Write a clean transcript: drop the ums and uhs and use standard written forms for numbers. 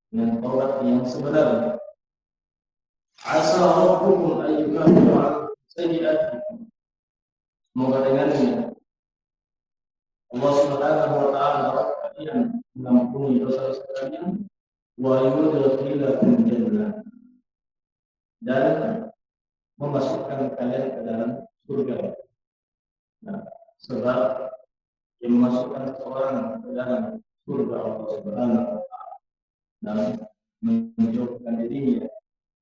dengan taubat yang sebenarnya. Asa rabbukum ayyukaffiru ankum sayyi'atikum. Semoga dengannya Allah Subhanahu wa taala dapat kalian mengampuni dosa-dosa kalian wa yudkhilakum jannah, dan memasukkan kalian ke dalam surga. Nah, sebab yang memasukkan seorang ke dalam surga Allah Subhanahu wa taala dan menjauhkan dirinya